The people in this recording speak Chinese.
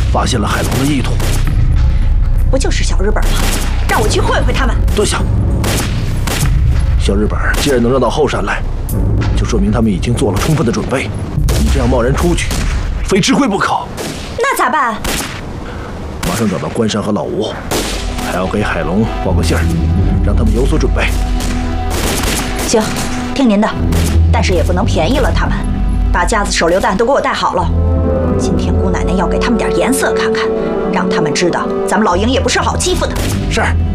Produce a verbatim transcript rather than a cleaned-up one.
发现了海龙的意图。 不就是小日本吗？让我去会会他们。 蹲下。小日本既然能让到后山来，就说明他们已经做了充分的准备。你这样贸然出去，非吃亏不可。 那咋办？ 马上找到关山和老吴，还要给海龙报个信儿，让他们有所准备。 行，听您的，但是也不能便宜了他们。把夹子手榴弹都给我带好了。今天姑奶奶要给他们点颜色看看，让他们知道咱们老营也不是好欺负的。 是。